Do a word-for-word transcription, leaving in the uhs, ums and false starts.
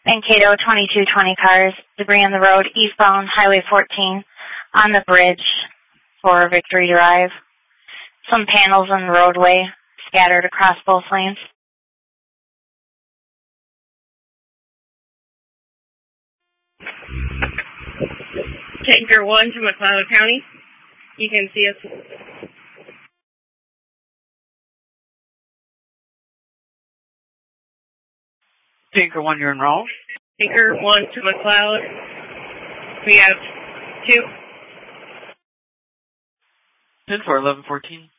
Mankato twenty-two twenty cars, debris on the road, eastbound Highway fourteen, on the bridge for Victory Drive. Some panels on the roadway scattered across both lanes. Tanker one to McLeod County. You can see us. Tanker one, you're enrolled. Tanker one to McLeod. We have two. ten for eleven fourteen.